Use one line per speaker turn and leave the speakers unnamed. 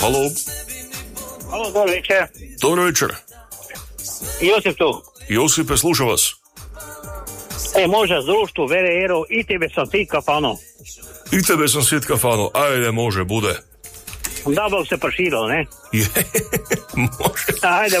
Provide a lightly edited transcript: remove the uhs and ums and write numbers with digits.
Halo?
Halo, dobro večer.
Dobro večer.
Josip tu.
Josipe, slušam vas.
Može s društvu, vere ero, i tebe sam ti kafano.
I tebe sam svjet kafano. Ajde, može, bude.
Da, Bog se proširilo, ne?
Je, može.
Ajde,